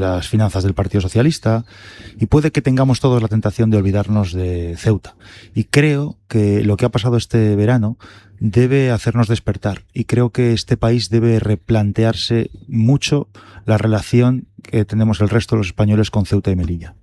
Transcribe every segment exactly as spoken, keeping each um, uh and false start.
las finanzas del Partido Socialista, y puede que tengamos todos la tentación de olvidarnos de Ceuta. Y creo que lo que ha pasado este verano debe hacernos despertar, y creo que este país debe replantearse mucho la relación que tenemos el resto de los españoles con Ceuta y Melilla.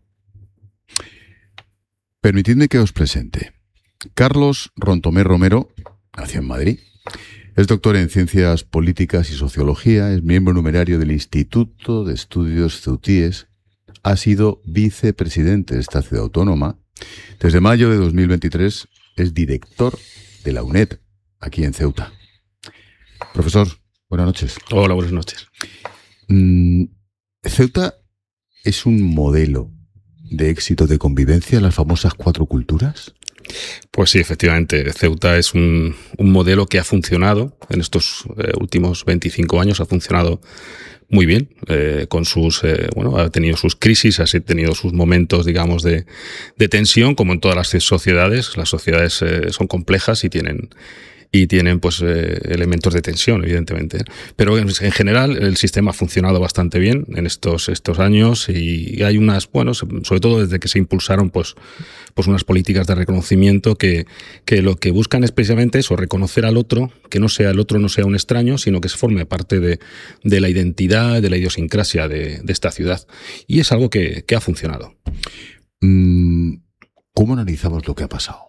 Permitidme que os presente. Carlos Rontomé Romero nació en Madrid. Es doctor en Ciencias Políticas y Sociología, es miembro numerario del Instituto de Estudios Ceutíes, ha sido vicepresidente de esta ciudad autónoma. Desde mayo de dos mil veintitrés es director de la UNED, aquí en Ceuta. Profesor, buenas noches. Hola, buenas noches. Mm, ¿Ceuta es un modelo de éxito de convivencia, las famosas cuatro culturas? Pues sí, efectivamente. Ceuta es un, un modelo que ha funcionado en estos eh, últimos veinticinco años, ha funcionado muy bien, eh, con sus, eh, bueno, ha tenido sus crisis, ha tenido sus momentos, digamos, de, de tensión, como en todas las sociedades. Las sociedades eh, son complejas y tienen y tienen pues eh, elementos de tensión, evidentemente. Pero en, en general el sistema ha funcionado bastante bien en estos estos años, y hay unas, bueno, sobre todo desde que se impulsaron pues pues unas políticas de reconocimiento que que lo que buscan es precisamente eso, reconocer al otro, que no sea el otro no sea un extraño, sino que se forme parte de de la identidad, de la idiosincrasia de, de esta ciudad. Y es algo que, que ha funcionado. ¿Cómo analizamos lo que ha pasado?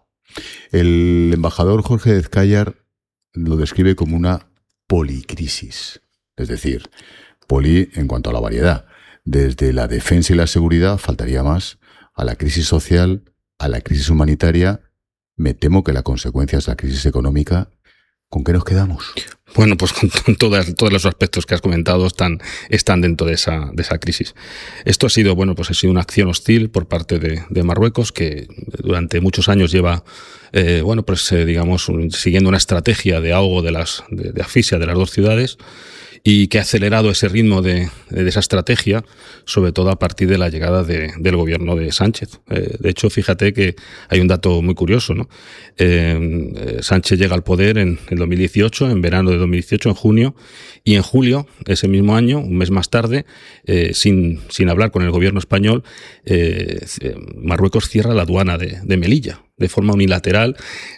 El embajador Jorge Ezcayar lo describe como una policrisis, es decir, poli en cuanto a la variedad, desde la defensa y la seguridad, faltaría más, a la crisis social, a la crisis humanitaria. Me temo que la consecuencia es la crisis económica. ¿Con qué nos quedamos? Bueno, pues con, con todas, todos los aspectos que has comentado están, están dentro de esa, de esa crisis. Esto ha sido, bueno, pues ha sido una acción hostil por parte de, de Marruecos, que durante muchos años lleva, eh, bueno, pues eh, digamos, un, siguiendo una estrategia de ahogo de las, de, de asfixia de las dos ciudades, y que ha acelerado ese ritmo de, de esa estrategia, sobre todo a partir de la llegada de, del gobierno de Sánchez. Eh, de hecho, fíjate que hay un dato muy curioso, ¿no? Eh, Sánchez llega al poder en el dos mil dieciocho, en verano de dos mil dieciocho, en junio, y en julio, ese mismo año, un mes más tarde, eh, sin, sin hablar con el gobierno español, eh, Marruecos cierra la aduana de, de Melilla, de forma unilateral,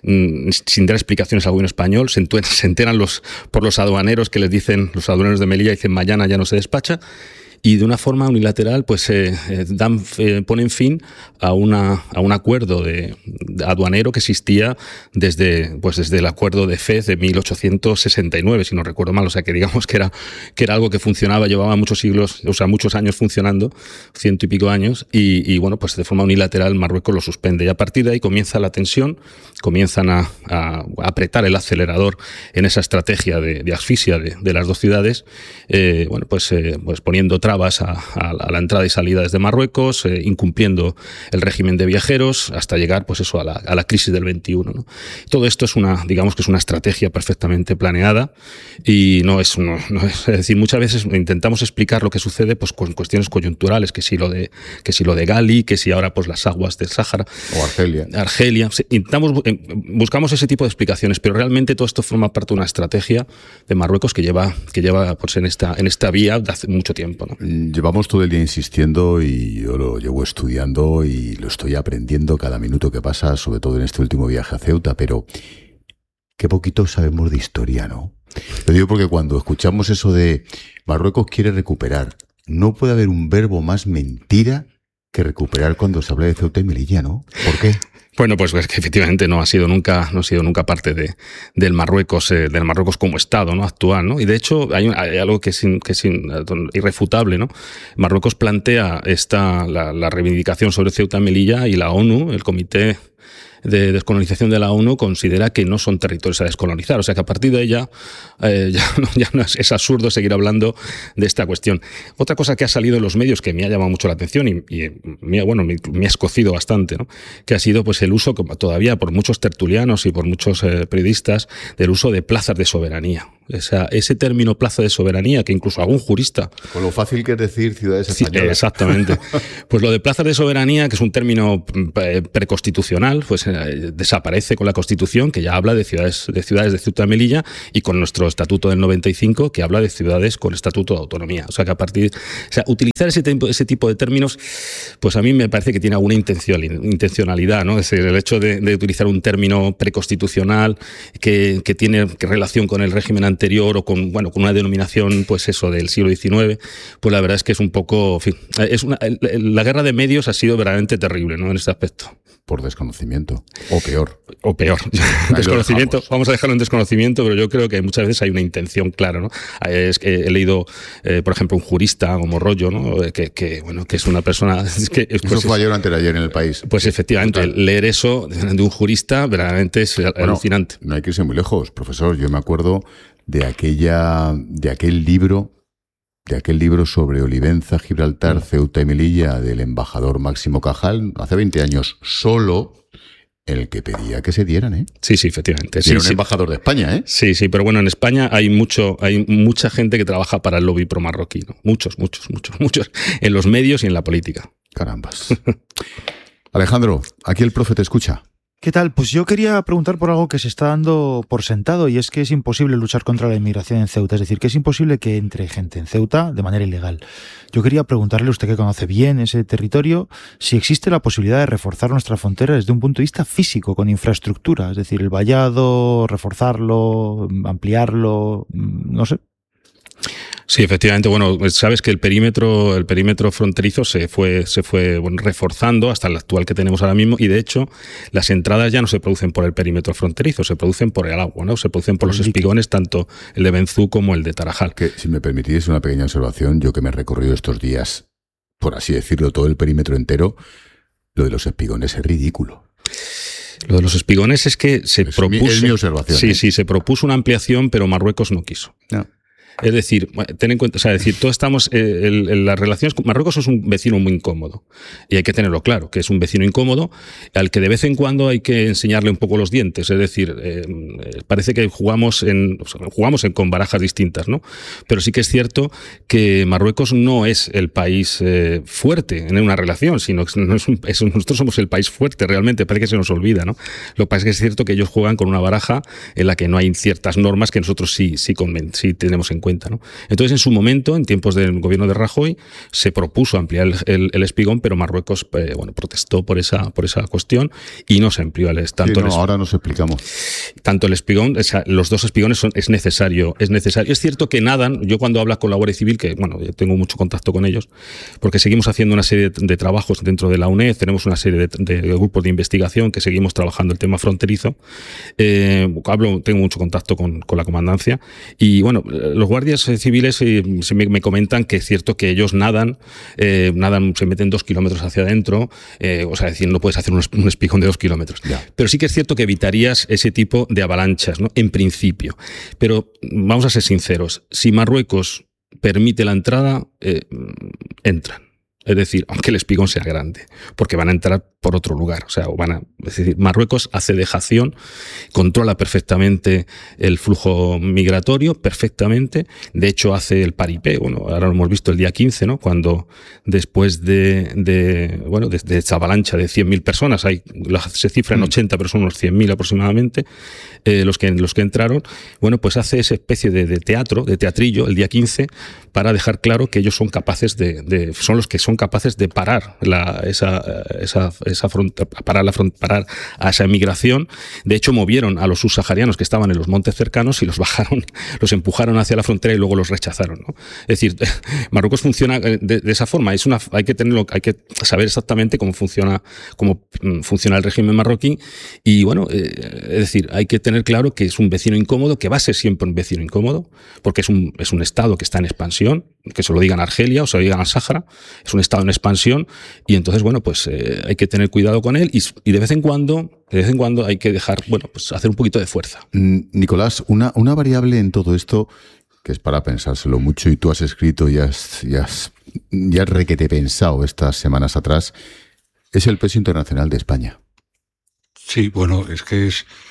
sin dar explicaciones al gobierno español. Se enteran los, por los aduaneros, que les dicen, los aduaneros de Melilla dicen mañana ya no se despacha, y de una forma unilateral pues eh, dan, eh, ponen fin a, una, a un acuerdo de, de aduanero que existía desde, pues desde el acuerdo de Fez de mil ochocientos sesenta y nueve, si no recuerdo mal. O sea que digamos que era, que era algo que funcionaba, llevaba muchos siglos, o sea, muchos años funcionando, ciento y pico años, y, y bueno, pues de forma unilateral Marruecos lo suspende, y a partir de ahí comienza la tensión, comienzan a, a apretar el acelerador en esa estrategia de, de asfixia de, de las dos ciudades, eh, bueno, pues, eh, pues poniendo trabas A, a, a la entrada y salida desde Marruecos, eh, incumpliendo el régimen de viajeros, hasta llegar pues eso a la, a la crisis del veintiuno, ¿no? Todo esto es una, digamos que es una estrategia perfectamente planeada, y no es, no, no es, es decir, muchas veces intentamos explicar lo que sucede pues con cuestiones coyunturales, que si lo de, que si lo de Gali, que si ahora pues las aguas del Sáhara o Argelia. Argelia. Intentamos, buscamos ese tipo de explicaciones, pero realmente todo esto forma parte de una estrategia de Marruecos que lleva, que lleva pues en esta, en esta vía de hace mucho tiempo, ¿no? Llevamos todo el día insistiendo, y yo lo llevo estudiando y lo estoy aprendiendo cada minuto que pasa, sobre todo en este último viaje a Ceuta, pero qué poquito sabemos de historia, ¿no? Lo digo porque cuando escuchamos eso de Marruecos quiere recuperar, no puede haber un verbo más mentira que recuperar cuando se habla de Ceuta y Melilla, ¿no? ¿Por qué? Bueno, pues es que efectivamente no ha sido nunca, no ha sido nunca parte de, del Marruecos, eh, del Marruecos como Estado, ¿no? Actual, ¿no? Y de hecho hay, hay algo que es, in, que es in, irrefutable, ¿no? Marruecos plantea esta, la, la reivindicación sobre Ceuta y Melilla, y la ONU, el Comité de Descolonización de la ONU, considera que no son territorios a descolonizar. O sea que a partir de ella eh, ya, no, ya no es, es absurdo seguir hablando de esta cuestión. Otra cosa que ha salido en los medios que me ha llamado mucho la atención y, y me, bueno, me, me ha escocido bastante, ¿no? Que ha sido pues el uso, todavía por muchos tertulianos y por muchos eh, periodistas, del uso de plazas de soberanía. O sea, ese término plaza de soberanía, que incluso algún jurista... Con lo fácil que es decir ciudades españolas. Exactamente. Pues lo de plazas de soberanía, que es un término preconstitucional, pues eh, desaparece con la Constitución, que ya habla de ciudades de ciudades de Ceuta y Melilla, y con nuestro Estatuto del noventa y cinco, que habla de ciudades con Estatuto de Autonomía. O sea, que a partir... O sea, utilizar ese, tipo, ese tipo de términos, pues a mí me parece que tiene alguna intencionalidad, ¿no? Es decir, el hecho de, de utilizar un término preconstitucional que, que tiene relación con el régimen anterior o con, bueno, con una denominación, pues eso, del siglo diecinueve, pues la verdad es que es un poco... En fin, es una, la guerra de medios ha sido verdaderamente terrible, ¿no? En este aspecto. Por desconocimiento. O peor. O peor. Desconocimiento. Vamos a dejarlo en desconocimiento, pero yo creo que muchas veces hay una intención clara, ¿no? Es que he leído, eh, por ejemplo, un jurista como Rollo, ¿no? Que, que bueno, que es una persona... Es que, eso pues, fue ayer o antes de ayer en el país. Pues efectivamente, total. Leer eso de un jurista verdaderamente es bueno, alucinante. No hay que irse muy lejos, profesor. Yo me acuerdo de aquella, de aquel libro... de aquel libro sobre Olivenza, Gibraltar, Ceuta y Melilla del embajador Máximo Cajal, hace veinte años, solo el que pedía que se dieran, ¿eh? Sí, sí, efectivamente. Y sí, era un sí. embajador de España, ¿eh? Sí, sí, pero bueno, en España hay mucho, hay mucha gente que trabaja para el lobby pro-marroquí, ¿no? Muchos, muchos, muchos, muchos, en los medios y en la política. Carambas. Alejandro, aquí el profe te escucha. ¿Qué tal? Pues yo quería preguntar por algo que se está dando por sentado, y es que es imposible luchar contra la inmigración en Ceuta, es decir, que es imposible que entre gente en Ceuta de manera ilegal. Yo quería preguntarle a usted, que conoce bien ese territorio, si existe la posibilidad de reforzar nuestra frontera desde un punto de vista físico, con infraestructura, es decir, el vallado, reforzarlo, ampliarlo, no sé. Sí, efectivamente. Bueno, sabes que el perímetro, el perímetro fronterizo se fue, se fue bueno, reforzando hasta el actual que tenemos ahora mismo, y de hecho las entradas ya no se producen por el perímetro fronterizo, se producen por el agua, ¿no? Se producen por los espigones, tanto el de Benzú como el de Tarajal. Que, si me permitís una pequeña observación, yo que me he recorrido estos días, por así decirlo, todo el perímetro entero, lo de los espigones es ridículo. Lo de los espigones es que se es propuso... Mi, es mi observación. Sí, ¿eh? sí, se propuso una ampliación, pero Marruecos no quiso. No. Es decir, ten en cuenta, o sea, decir, todos estamos, eh, el, el, las relaciones con Marruecos es un vecino muy incómodo, y hay que tenerlo claro, que es un vecino incómodo al que de vez en cuando hay que enseñarle un poco los dientes. Es decir, eh, parece que jugamos en, o sea, jugamos en, con barajas distintas, ¿no? Pero sí que es cierto que Marruecos no es el país eh, fuerte en una relación, sino que no es un, es, nosotros somos el país fuerte realmente, parece que se nos olvida, ¿no? Lo que pasa es que es cierto que ellos juegan con una baraja en la que no hay ciertas normas que nosotros sí, sí, conven, sí tenemos en cuenta, ¿no? Entonces, en su momento, en tiempos del gobierno de Rajoy, se propuso ampliar el, el, el espigón, pero Marruecos eh, bueno, protestó por esa, por esa cuestión y no se amplió el tanto. Sí, no, el, ahora nos explicamos. Tanto el espigón, o sea, los dos espigones son, es necesario, es necesario. Es cierto que nadan, yo cuando hablo con la Guardia Civil, que bueno, yo tengo mucho contacto con ellos, porque seguimos haciendo una serie de, de trabajos dentro de la U N E D, tenemos una serie de, de, de grupos de investigación que seguimos trabajando el tema fronterizo. Eh, hablo, tengo mucho contacto con, con la comandancia, y bueno, los guardias civiles eh, se me, me comentan que es cierto que ellos nadan, eh, nadan, se meten dos kilómetros hacia adentro, eh, o sea, es decir, no puedes hacer un, un espigón de dos kilómetros. Ya. Pero sí que es cierto que evitarías ese tipo de avalanchas, ¿no? En principio. Pero vamos a ser sinceros, si Marruecos permite la entrada, eh, entran. Es decir, aunque el espigón sea grande, porque van a entrar por otro lugar. O sea, van a, es decir, Marruecos hace dejación, controla perfectamente el flujo migratorio, perfectamente. De hecho, hace el paripé. Bueno, ahora lo hemos visto el día quince, ¿no? Cuando después de, de bueno, de, de esa avalancha de cien mil personas, hay, se cifra en ochenta, pero son unos cien mil aproximadamente, eh, los que, los que entraron. Bueno, pues hace esa especie de, de teatro, de teatrillo, el día quince, para dejar claro que ellos son capaces de, de son los que son capaces de parar la, esa, esa, esa frontera, parar, la front, parar a esa migración. De hecho, movieron a los subsaharianos que estaban en los montes cercanos y los bajaron, los empujaron hacia la frontera y luego los rechazaron, ¿no? Es decir, Marruecos funciona de, de esa forma. Es una, hay que tenerlo, hay que saber exactamente cómo funciona, cómo funciona el régimen marroquí. Y bueno, eh, es decir, hay que tener claro que es un vecino incómodo, que va a ser siempre un vecino incómodo, porque es un, es un estado que está en expansión. Que se lo digan a Argelia o se lo digan a Sáhara, es un estado en expansión, y entonces, bueno, pues eh, hay que tener cuidado con él, y, y de vez en cuando, de vez en cuando hay que dejar, bueno, pues hacer un poquito de fuerza. Nicolás, una, una variable en todo esto, que es para pensárselo mucho, y tú has escrito y has, y has, y has requete pensado estas semanas atrás, es el peso internacional de España. Sí, bueno, es que es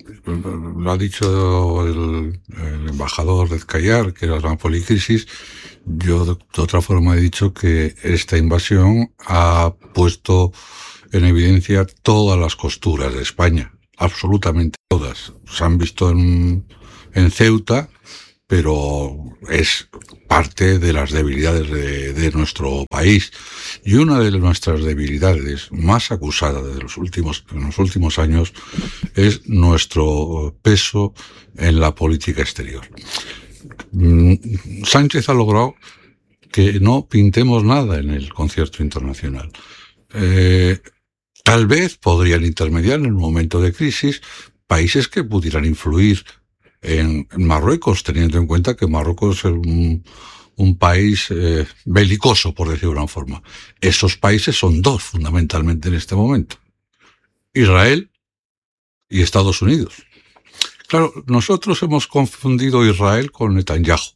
lo ha dicho el, el embajador de Cayar, que era una policrisis. Yo de, de otra forma he dicho que esta invasión ha puesto en evidencia todas las costuras de España, absolutamente todas. Se han visto en, en Ceuta, pero es parte de las debilidades de, de nuestro país. Y una de nuestras debilidades más acusadas de los últimos, en los últimos años es nuestro peso en la política exterior. Sánchez ha logrado que no pintemos nada en el concierto internacional. Eh, tal vez podrían intermediar en un momento de crisis países que pudieran influir en Marruecos, teniendo en cuenta que Marruecos es un, un país eh, belicoso, por decirlo de una forma. Esos países son dos, fundamentalmente, en este momento: Israel y Estados Unidos. Claro, nosotros hemos confundido Israel con Netanyahu.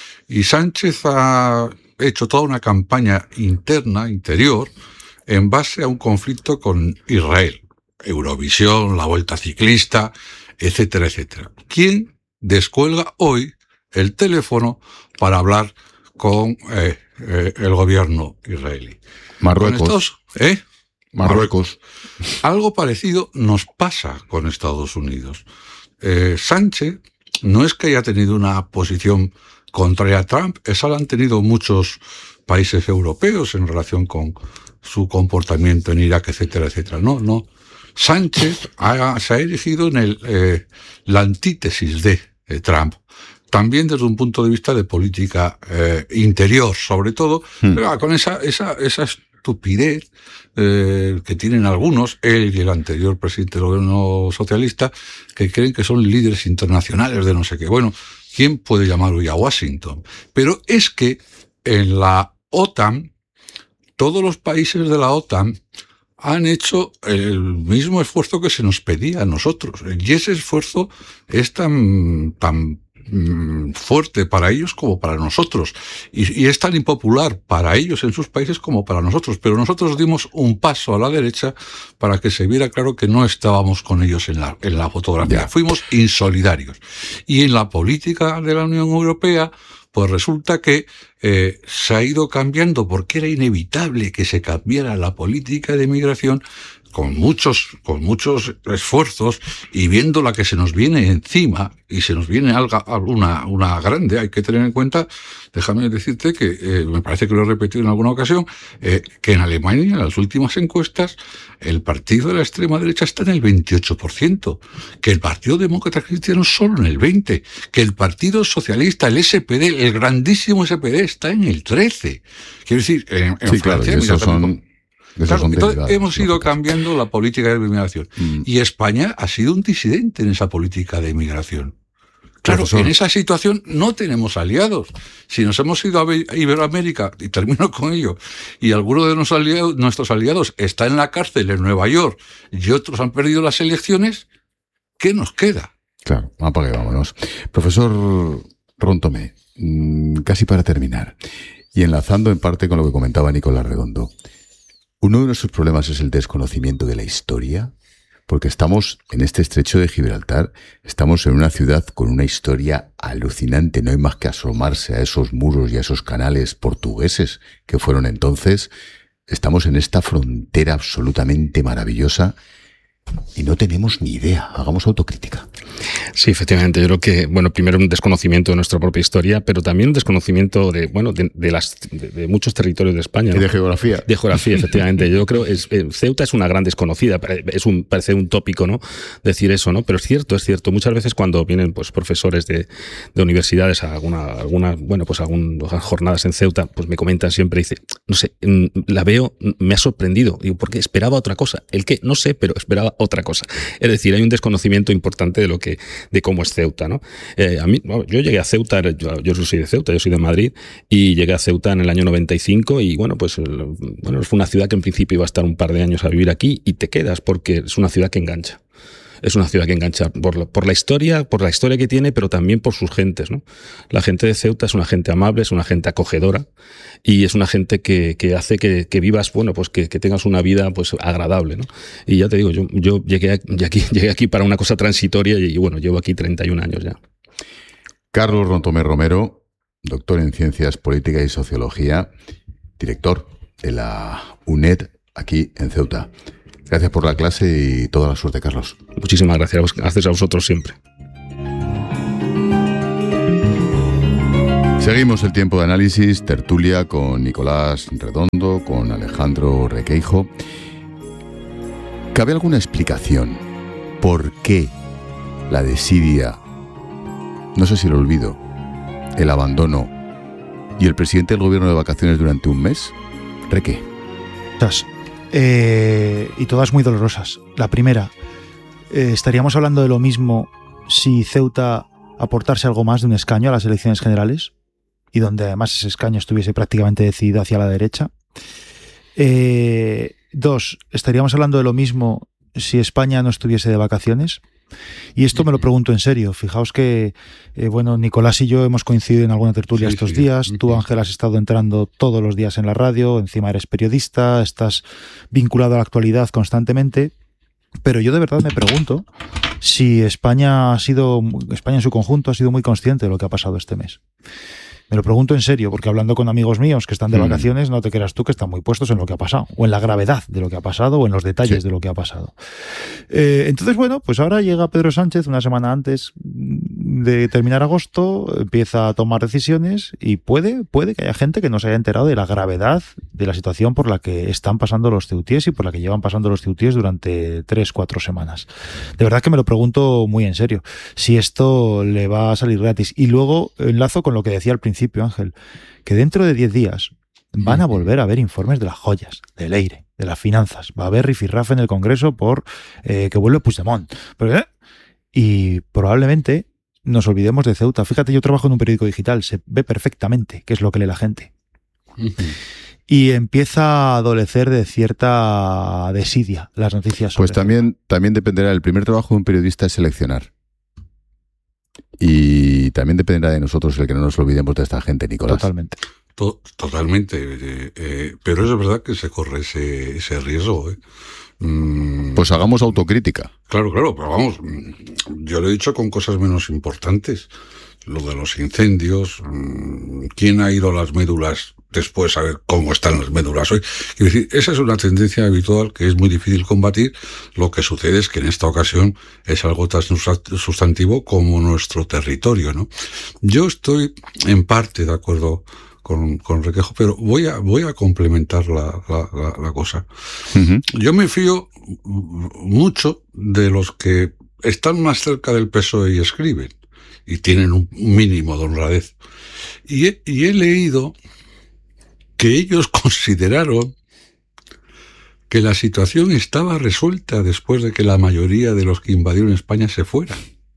Y Sánchez ha hecho toda una campaña interna, interior, en base a un conflicto con Israel. Eurovisión, la Vuelta Ciclista, etcétera, etcétera. ¿Quién descuelga hoy el teléfono para hablar con eh, eh, el gobierno israelí? Marruecos. Estos, ¿eh? Marruecos. Algo parecido nos pasa con Estados Unidos. Eh, Sánchez no es que haya tenido una posición contraria a Trump, esa la han tenido muchos países europeos en relación con su comportamiento en Irak, etcétera, etcétera. No, no. Sánchez ha, se ha erigido en el, eh, la antítesis de, de Trump, también desde un punto de vista de política eh, interior, sobre todo, hmm. pero con esa, esa, esa estupidez eh, que tienen algunos, él y el anterior presidente del gobierno socialista, que creen que son líderes internacionales de no sé qué. Bueno, ¿quién puede llamar hoy a Washington? Pero es que en la OTAN, todos los países de la OTAN han hecho el mismo esfuerzo que se nos pedía a nosotros. Y ese esfuerzo es tan, tan fuerte para ellos como para nosotros. Y, y es tan impopular para ellos en sus países como para nosotros. Pero nosotros dimos un paso a la derecha para que se viera claro que no estábamos con ellos en la, en la fotografía. Ya. Fuimos insolidarios. Y en la política de la Unión Europea, pues resulta que eh, se ha ido cambiando, porque era inevitable que se cambiara la política de migración con muchos, con muchos esfuerzos, y viendo la que se nos viene encima, y se nos viene algo, una, una grande. Hay que tener en cuenta, déjame decirte que, eh, me parece que lo he repetido en alguna ocasión, eh, que en Alemania, en las últimas encuestas, el partido de la extrema derecha está en el veintiocho por ciento, que el Partido Demócrata Cristiano solo en el veinte por ciento, que el Partido Socialista, el S P D, el grandísimo S P D, está en el trece por ciento. Quiero decir, en, en sí, Francia... Claro, esos son... Claro, entonces hemos ido cambiando la política de inmigración. Mm. Y España ha sido un disidente en esa política de inmigración. Claro, Profesor. En esa situación no tenemos aliados. Si nos hemos ido a Iberoamérica, y termino con ello, y alguno de nuestros aliados, nuestros aliados está en la cárcel en Nueva York y otros han perdido las elecciones, ¿qué nos queda? Claro, apague, vámonos. Profesor Rontomé, casi para terminar, y enlazando en parte con lo que comentaba Nicolás Redondo, uno de nuestros problemas es el desconocimiento de la historia, porque estamos en este estrecho de Gibraltar, estamos en una ciudad con una historia alucinante, no hay más que asomarse a esos muros y a esos canales portugueses que fueron entonces. Estamos en esta frontera absolutamente maravillosa y no tenemos ni idea. Hagamos autocrítica. Sí, efectivamente. Yo creo que, bueno, primero un desconocimiento de nuestra propia historia, pero también un desconocimiento de, bueno, de, de las de, de muchos territorios de España, ¿no? Y de geografía. De geografía, efectivamente. Yo creo que eh, Ceuta es una gran desconocida. Es un, parece un tópico, ¿no? Decir eso, ¿no? Pero es cierto, es cierto. Muchas veces cuando vienen, pues, profesores de, de universidades a alguna, alguna, bueno, pues, algunas jornadas en Ceuta, pues me comentan siempre, dice, no sé, la veo, me ha sorprendido. Digo, porque esperaba otra cosa. ¿El qué? No sé, pero esperaba otra cosa. Es decir, hay un desconocimiento importante de lo que, de cómo es Ceuta, ¿no? Eh, a mí, bueno, yo llegué a Ceuta, yo, yo soy de Ceuta, yo soy de Madrid, y llegué a Ceuta en el año noventa y cinco, y bueno, pues bueno, fue una ciudad que en principio iba a estar un par de años a vivir aquí, y te quedas porque es una ciudad que engancha. es una ciudad que engancha por la, por la historia, por la historia que tiene, pero también por sus gentes, ¿no? La gente de Ceuta es una gente amable, es una gente acogedora y es una gente que, que hace que, que vivas, bueno, pues que, que tengas una vida pues agradable, ¿no? Y ya te digo, yo, yo llegué, aquí, llegué aquí para una cosa transitoria y, y bueno, llevo aquí treinta y un años ya. Carlos Rontomé Romero, doctor en Ciencias Políticas y Sociología, director de la UNED aquí en Ceuta. Gracias por la clase y toda la suerte, Carlos. Muchísimas gracias. Gracias a vosotros siempre. Seguimos el tiempo de análisis, tertulia con Nicolás Redondo, con Alejandro Requeijo. ¿Cabe alguna explicación por qué la desidia, no sé si lo olvido, el abandono y el presidente del gobierno de vacaciones durante un mes? Reque. Eh, y todas muy dolorosas. La primera, eh, ¿estaríamos hablando de lo mismo si Ceuta aportase algo más de un escaño a las elecciones generales? Y donde además ese escaño estuviese prácticamente decidido hacia la derecha. Eh, dos, ¿estaríamos hablando de lo mismo si España no estuviese de vacaciones? Y esto me lo pregunto en serio. Fijaos que, eh, bueno, Nicolás y yo hemos coincidido en alguna tertulia sí, estos sí. días. Tú, Ángel, has estado entrando todos los días en la radio, encima eres periodista, estás vinculado a la actualidad constantemente. Pero yo de verdad me pregunto si España ha sido, España en su conjunto ha sido muy consciente de lo que ha pasado este mes. Me lo pregunto en serio, porque hablando con amigos míos que están de vacaciones, no te creas tú que están muy puestos en lo que ha pasado, o en la gravedad de lo que ha pasado, o en los detalles sí. de lo que ha pasado. Eh, entonces, bueno, pues ahora llega Pedro Sánchez una semana antes de terminar agosto, empieza a tomar decisiones y puede, puede que haya gente que no se haya enterado de la gravedad de la situación por la que están pasando los ceutíes y por la que llevan pasando los ceutíes durante tres, cuatro semanas. De verdad que me lo pregunto muy en serio, si esto le va a salir gratis. Y luego enlazo con lo que decía al principio, Ángel, que dentro de diez días van a volver a haber informes de las joyas, del Eire, de las finanzas. Va a haber rifirrafe en el Congreso por eh, que vuelve Puigdemont. Pero, ¿eh? Y probablemente nos olvidemos de Ceuta. Fíjate, yo trabajo en un periódico digital, se ve perfectamente qué es lo que lee la gente. Uh-huh. Y empieza a adolecer de cierta desidia las noticias sobre Pues también, también dependerá, el primer trabajo de un periodista es seleccionar. Y también dependerá de nosotros el que no nos olvidemos de esta gente, Nicolás. Totalmente. To- totalmente. Eh, eh, pero es verdad que se corre ese, ese riesgo. ¿eh? Mm, pues hagamos autocrítica. Claro, claro, pero vamos, yo lo he dicho con cosas menos importantes. Lo de los incendios, ¿quién ha ido a las médulas después a ver cómo están las médulas hoy? Quiero decir, esa es una tendencia habitual que es muy difícil combatir. Lo que sucede es que en esta ocasión es algo tan sustantivo como nuestro territorio, ¿no? Yo estoy en parte de acuerdo con, con Requeijo, pero voy a, voy a complementar la, la, la, la cosa. Uh-huh. Yo me fío mucho de los que están más cerca del P S O E y escriben. Y tienen un mínimo de honradez. Y he, y he leído que ellos consideraron que la situación estaba resuelta después de que la mayoría de los que invadieron España se fueran.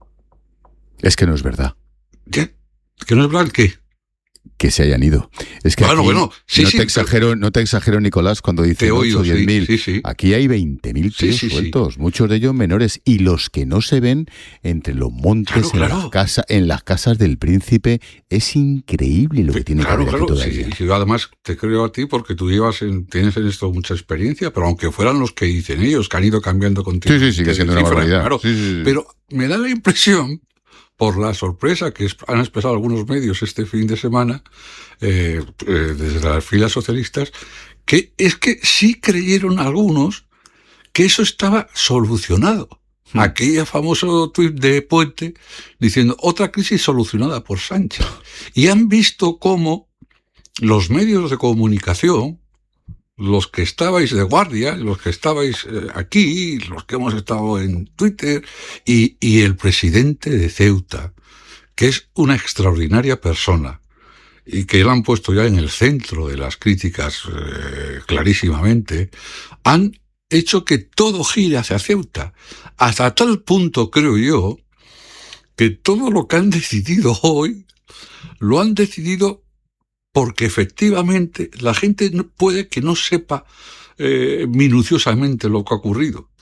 Es que no es verdad. ¿Qué? ¿Que no es verdad qué? Que se hayan ido. Es que bueno, aquí, bueno, sí, no, sí, te exagero, pero... no te exagero, Nicolás, cuando dice ocho o diez mil. Sí, sí. Aquí hay veinte mil tíos sí, sí, sueltos, sí. muchos de ellos menores, y los que no se ven entre los montes, claro, en, claro. Las casa, en las casas del príncipe. Es increíble lo que tiene claro, que haber claro, aquí todavía. Sí, sí, además, te creo a ti porque tú llevas en, tienes en esto mucha experiencia, pero aunque fueran los que dicen ellos, que han ido cambiando contigo. Sí, sí, sigue siendo una barbaridad. Claro, sí, sí, sí. Pero me da la impresión, por la sorpresa que han expresado algunos medios este fin de semana, eh, eh, desde las filas socialistas, que es que sí creyeron algunos que eso estaba solucionado. Hmm. Aquella famoso tuit de Puente diciendo otra crisis solucionada por Sánchez. Y han visto cómo los medios de comunicación, los que estabais de guardia, los que estabais eh, aquí, los que hemos estado en Twitter, y, y el presidente de Ceuta, que es una extraordinaria persona, y que lo han puesto ya en el centro de las críticas eh, clarísimamente, han hecho que todo gire hacia Ceuta. Hasta tal punto, creo yo, que todo lo que han decidido hoy, lo han decidido porque efectivamente la gente puede que no sepa eh, minuciosamente lo que ha ocurrido.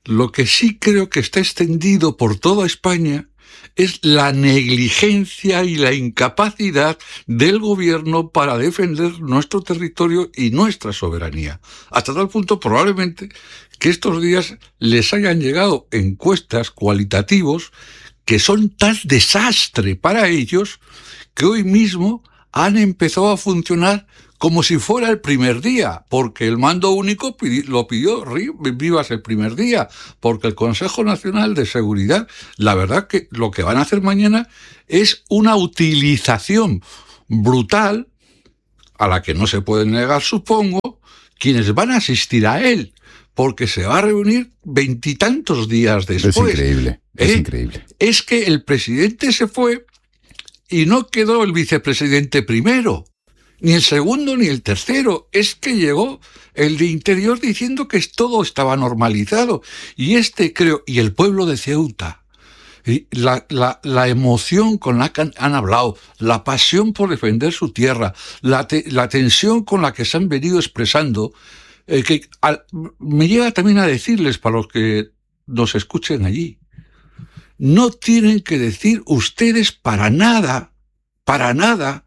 Lo que sí creo que está extendido por toda España es la negligencia y la incapacidad del gobierno para defender nuestro territorio y nuestra soberanía. Hasta tal punto, probablemente, que estos días les hayan llegado encuestas cualitativos que son tal desastre para ellos que hoy mismo han empezado a funcionar como si fuera el primer día, porque el mando único pidi- lo pidió Rivas el primer día, porque el Consejo Nacional de Seguridad, la verdad que lo que van a hacer mañana es una utilización brutal, a la que no se puede negar, supongo, quienes van a asistir a él, porque se va a reunir veintitantos días después. Es increíble, es ¿Eh? increíble. Es que el presidente se fue y no quedó el vicepresidente primero, ni el segundo ni el tercero. Es que llegó el de Interior diciendo que todo estaba normalizado. Y este creo, y el pueblo de Ceuta, y la, la, la emoción con la que han, han hablado, la pasión por defender su tierra, la, te, la tensión con la que se han venido expresando, eh, que al, me llega también a decirles, para los que nos escuchen allí, no tienen que decir ustedes para nada, para nada,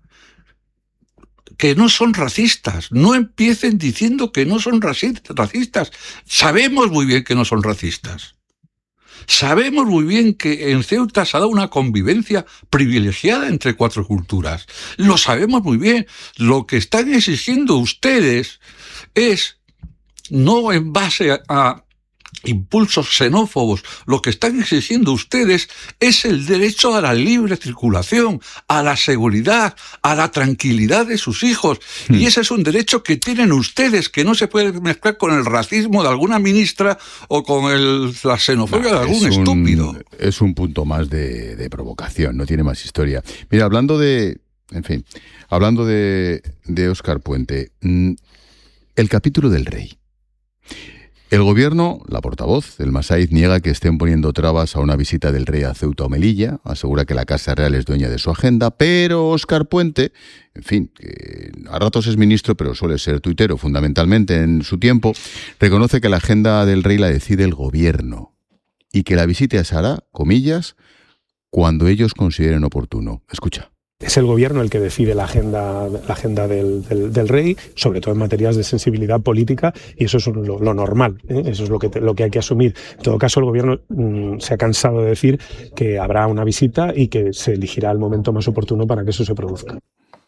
que no son racistas. No empiecen diciendo que no son racistas. Sabemos muy bien que no son racistas. Sabemos muy bien que en Ceuta se ha dado una convivencia privilegiada entre cuatro culturas. Lo sabemos muy bien. Lo que están exigiendo ustedes es, no en base a, a impulsos xenófobos, lo que están exigiendo ustedes es el derecho a la libre circulación, a la seguridad, a la tranquilidad de sus hijos. Hmm. Y ese es un derecho que tienen ustedes, que no se puede mezclar con el racismo de alguna ministra o con el, la xenofobia no, de algún es estúpido. Un, es un punto más de, de provocación, no tiene más historia. Mira, hablando de, en fin, hablando de, de Óscar Puente, el capítulo del rey. El gobierno, la portavoz, el Masaiz, niega que estén poniendo trabas a una visita del rey a Ceuta o Melilla, asegura que la Casa Real es dueña de su agenda, pero Óscar Puente, en fin, que a ratos es ministro, pero suele ser tuitero fundamentalmente en su tiempo, reconoce que la agenda del rey la decide el gobierno y que la visita se hará, comillas, cuando ellos consideren oportuno. Escucha. Es el gobierno el que decide la agenda, la agenda del, del, del rey, sobre todo en materias de sensibilidad política, y eso es lo, lo normal, ¿eh? Eso es lo que, te, lo que hay que asumir. En todo caso, el gobierno mmm, se ha cansado de decir que habrá una visita y que se elegirá el momento más oportuno para que eso se produzca.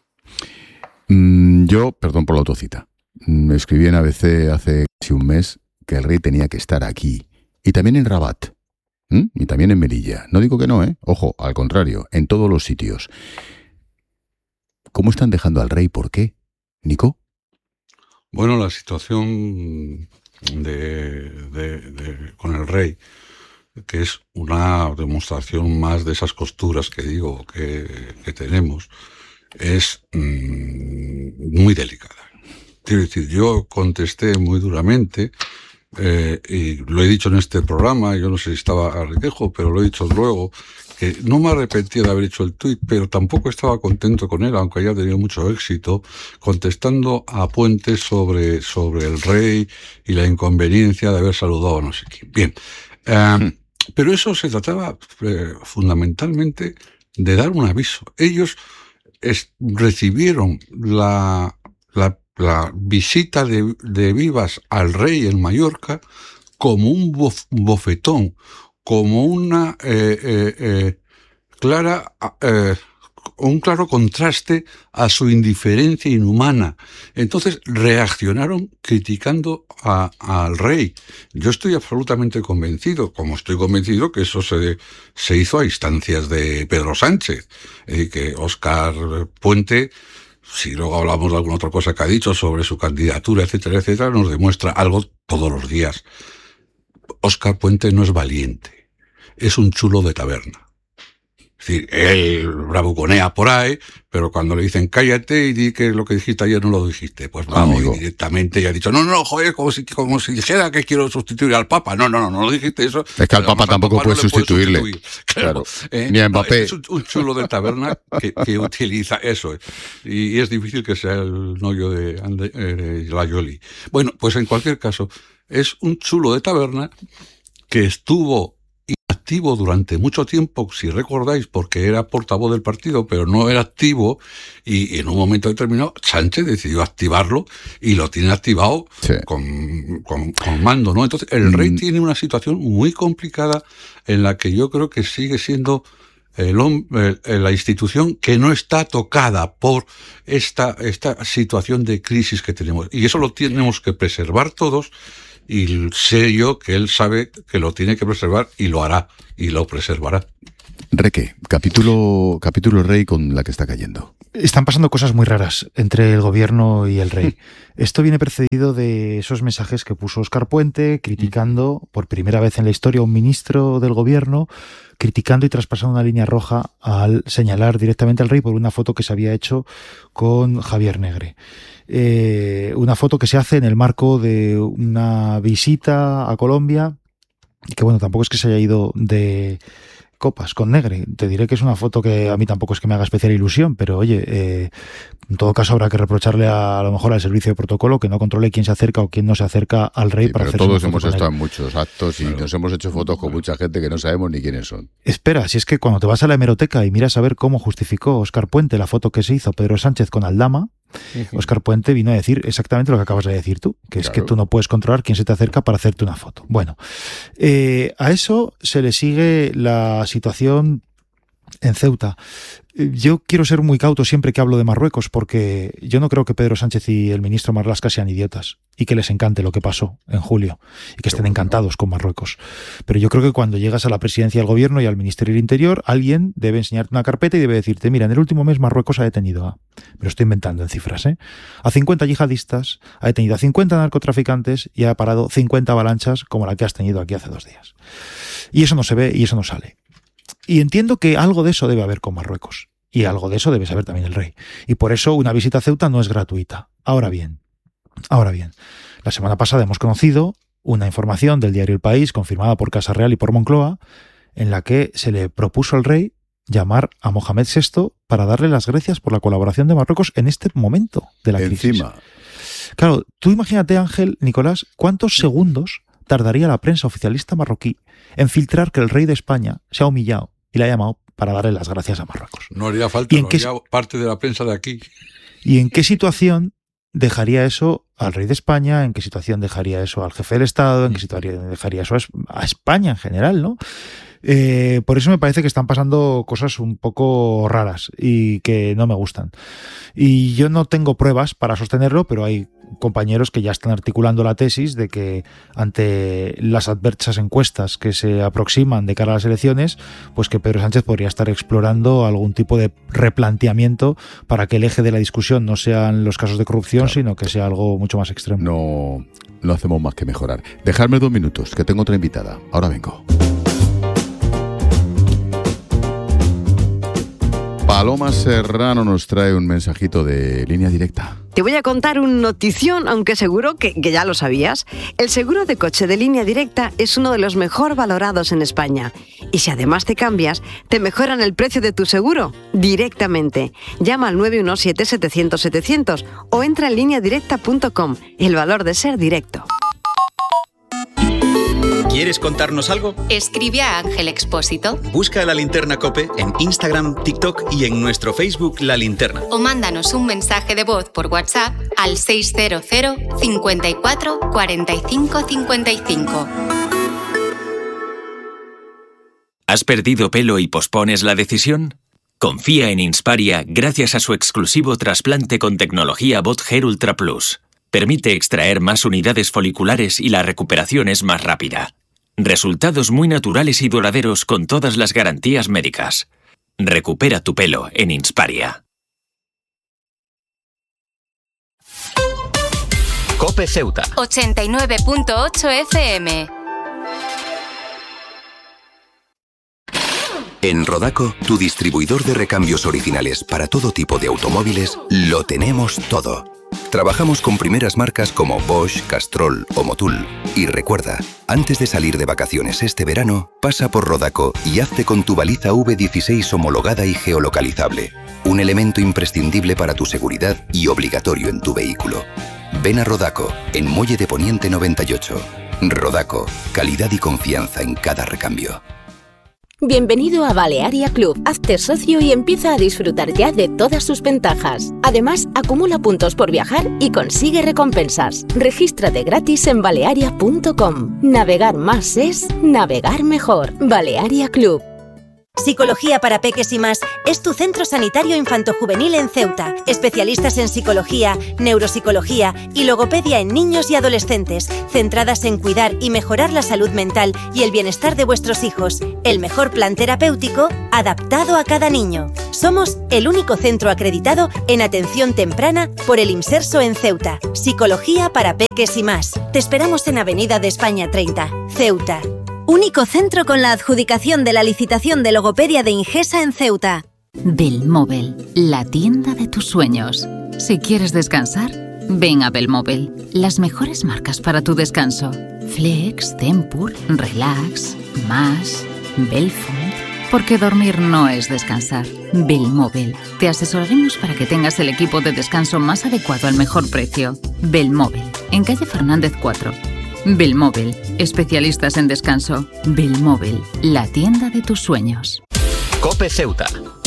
Mm, yo, perdón por la autocita, me escribí en A B C hace casi un mes que el rey tenía que estar aquí, y también en Rabat, ¿Mm? y también en Melilla. No digo que no, ¿eh? Ojo, al contrario, en todos los sitios. ¿Cómo están dejando al rey? ¿Por qué? ¿Nico? Bueno, la situación de, de, de, con el rey, que es una demostración más de esas costuras que digo que, que tenemos, es mmm, muy delicada. Quiero decir, yo contesté muy duramente, eh, y lo he dicho en este programa, yo no sé si estaba a requejo, pero lo he dicho luego, que no me arrepentía de haber hecho el tuit, pero tampoco estaba contento con él, aunque haya tenido mucho éxito, contestando a Puente sobre, sobre el rey y la inconveniencia de haber saludado a no sé quién. Bien, eh, pero eso se trataba eh, fundamentalmente de dar un aviso. Ellos es, recibieron la, la, la visita de, de Vivas al rey en Mallorca como un bof, bofetón, como una eh, eh, eh, clara, eh, un claro contraste a su indiferencia inhumana. Entonces reaccionaron criticando a, al rey. Yo estoy absolutamente convencido, como estoy convencido que eso se, se hizo a instancias de Pedro Sánchez, y que Óscar Puente, si luego hablamos de alguna otra cosa que ha dicho sobre su candidatura, etcétera, etcétera, nos demuestra algo todos los días. Óscar Puente no es valiente. Es un chulo de taberna. Es decir, él bravuconea por ahí, pero cuando le dicen cállate y di que lo que dijiste ayer no lo dijiste, pues vamos, y directamente ya ha dicho, no, no, joder, como si, como si dijera que quiero sustituir al Papa. No, no, no, no lo dijiste eso. Es que al Papa tampoco puede sustituirle. Puede sustituir. Claro. claro. Eh, Ni a Mbappé. No, es un, un chulo de taberna que, que utiliza eso. Y, y es difícil que sea el novio de, de, de la Yoli. Bueno, pues en cualquier caso, es un chulo de taberna que estuvo activo durante mucho tiempo, si recordáis, porque era portavoz del partido, pero no era activo, y, y en un momento determinado Sánchez decidió activarlo y lo tiene activado sí. con, con, con mando, ¿no? Entonces, el rey mm. tiene una situación muy complicada en la que yo creo que sigue siendo el, el, la institución que no está tocada por esta, esta situación de crisis que tenemos. Y eso lo tenemos que preservar todos. Y sé yo que él sabe que lo tiene que preservar y lo hará, y lo preservará. Reque, capítulo, capítulo rey con la que está cayendo. Están pasando cosas muy raras entre el gobierno y el rey. Esto viene precedido de esos mensajes que puso Óscar Puente, criticando por primera vez en la historia a un ministro del gobierno, criticando y traspasando una línea roja al señalar directamente al rey por una foto que se había hecho con Javier Negre. Eh, una foto que se hace en el marco de una visita a Colombia, y que bueno, tampoco es que se haya ido de copas con Negre. Te diré que es una foto que a mí tampoco es que me haga especial ilusión, pero oye, eh, en todo caso habrá que reprocharle a, a lo mejor al servicio de protocolo que no controle quién se acerca o quién no se acerca al rey. Sí, para pero hacerse todos una foto hemos estado con él. en muchos actos y claro. nos hemos hecho fotos con mucha gente que no sabemos ni quiénes son. Espera, si es que cuando te vas a la hemeroteca y miras a ver cómo justificó Óscar Puente la foto que se hizo Pedro Sánchez con Aldama, uh-huh. Óscar Puente vino a decir exactamente lo que acabas de decir tú, que claro. es que tú no puedes controlar quién se te acerca para hacerte una foto. Bueno, eh, a eso se le sigue la situación en Ceuta. Yo quiero ser muy cauto siempre que hablo de Marruecos, porque yo no creo que Pedro Sánchez y el ministro Marlaska sean idiotas y que les encante lo que pasó en julio y que estén encantados con Marruecos. Pero yo creo que cuando llegas a la presidencia del gobierno y al Ministerio del Interior, alguien debe enseñarte una carpeta y debe decirte, mira, en el último mes Marruecos ha detenido a, me lo estoy inventando en cifras, ¿eh? a cincuenta yihadistas, ha detenido a cincuenta narcotraficantes y ha parado cincuenta avalanchas como la que has tenido aquí hace dos días. Y eso no se ve y eso no sale. Y entiendo que algo de eso debe haber con Marruecos. Y algo de eso debe saber también el rey. Y por eso una visita a Ceuta no es gratuita. Ahora bien, ahora bien, la semana pasada hemos conocido una información del diario El País, confirmada por Casa Real y por Moncloa, en la que se le propuso al rey llamar a Mohamed sexto para darle las gracias por la colaboración de Marruecos en este momento de la crisis. Encima. Claro, tú imagínate, Ángel, Nicolás, cuántos segundos tardaría la prensa oficialista marroquí en filtrar que el rey de España se ha humillado y le ha llamado para darle las gracias a Marruecos. No haría falta, ¿Y en no qué, haría parte de la prensa de aquí. ¿Y en qué situación dejaría eso al rey de España? ¿En qué situación dejaría eso al jefe del Estado? ¿En qué situación dejaría eso a España en general, no? Eh, por eso me parece que están pasando cosas un poco raras y que no me gustan. Y yo no tengo pruebas para sostenerlo, pero hay compañeros que ya están articulando la tesis de que ante las adversas encuestas que se aproximan de cara a las elecciones, pues que Pedro Sánchez podría estar explorando algún tipo de replanteamiento para que el eje de la discusión no sean los casos de corrupción, claro, sino que sea algo mucho más extremo. No, no hacemos más que mejorar. Dejadme dos minutos, que tengo otra invitada. Ahora vengo. Paloma Serrano nos trae un mensajito de Línea Directa. Te voy a contar una notición, aunque seguro que, que ya lo sabías. El seguro de coche de Línea Directa es uno de los mejor valorados en España. Y si además te cambias, te mejoran el precio de tu seguro directamente. Llama al nueve uno siete, setecientos, setecientos o entra en línea directa punto com. El valor de ser directo. ¿Quieres contarnos algo? Escribe a Ángel Expósito. Busca La Linterna COPE en Instagram, TikTok y en nuestro Facebook La Linterna. O mándanos un mensaje de voz por WhatsApp al seis cero cero, cincuenta y cuatro, cuarenta y cinco, cincuenta y cinco. ¿Has perdido pelo y pospones la decisión? Confía en Insparia gracias a su exclusivo trasplante con tecnología BotHair Ultra Plus. Permite extraer más unidades foliculares y la recuperación es más rápida. Resultados muy naturales y duraderos con todas las garantías médicas. Recupera tu pelo en Insparia. COPE Ceuta ochenta y nueve punto ocho F M. En Rodaco, tu distribuidor de recambios originales para todo tipo de automóviles, lo tenemos todo. Trabajamos con primeras marcas como Bosch, Castrol o Motul. Y recuerda, antes de salir de vacaciones este verano, pasa por Rodaco y hazte con tu baliza V dieciséis homologada y geolocalizable. Un elemento imprescindible para tu seguridad y obligatorio en tu vehículo. Ven a Rodaco, en Muelle de Poniente noventa y ocho. Rodaco, calidad y confianza en cada recambio. Bienvenido a Balearia Club. Hazte socio y empieza a disfrutar ya de todas sus ventajas. Además, acumula puntos por viajar y consigue recompensas. Regístrate gratis en balearia punto com. Navegar más es navegar mejor. Balearia Club. Psicología para Peques y Más es tu centro sanitario infantojuvenil en Ceuta. Especialistas en psicología, neuropsicología y logopedia en niños y adolescentes, centradas en cuidar y mejorar la salud mental y el bienestar de vuestros hijos. El mejor plan terapéutico adaptado a cada niño. Somos el único centro acreditado en atención temprana por el IMSERSO en Ceuta. Psicología para Peques y Más. Te esperamos en Avenida de España treinta, Ceuta. Único centro con la adjudicación de la licitación de logopedia de Ingesa en Ceuta. Belmóvel, la tienda de tus sueños. Si quieres descansar, ven a Belmóvel. Las mejores marcas para tu descanso. Flex, Tempur, Relax, Más, Belfold. Porque dormir no es descansar. Belmóvel. Te asesoraremos para que tengas el equipo de descanso más adecuado al mejor precio. Belmóvel, en calle Fernández cuatro. Belmóvel, especialistas en descanso. Belmóvel, la tienda de tus sueños. COPE Ceuta,